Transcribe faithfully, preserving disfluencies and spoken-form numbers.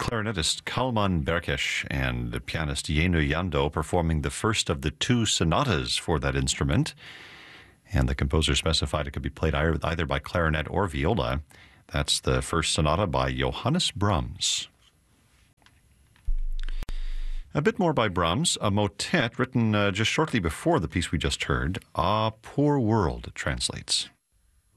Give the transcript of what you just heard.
clarinetist Kalman Berkesh and pianist Yenu Yando performing the first of the two sonatas for that instrument. And the composer specified it could be played either by clarinet or viola. That's the first sonata by Johannes Brahms. A bit more by Brahms, a motet written uh, just shortly before the piece we just heard, Ah, Poor World, translates.